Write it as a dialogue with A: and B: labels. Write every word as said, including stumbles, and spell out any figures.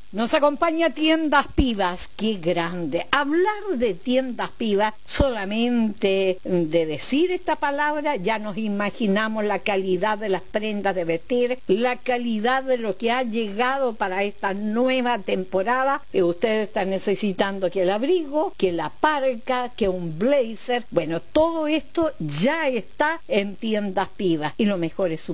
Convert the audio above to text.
A: Nos acompaña Tiendas Pivas, qué grande. Hablar de Tiendas Pivas, solamente de decir esta palabra, ya nos imaginamos la calidad de las prendas de vestir, la calidad de lo que ha llegado para esta nueva temporada. Que ustedes están necesitando que el abrigo, que la parca, que un blazer. Bueno, todo esto ya está en Tiendas Pivas y lo mejor es su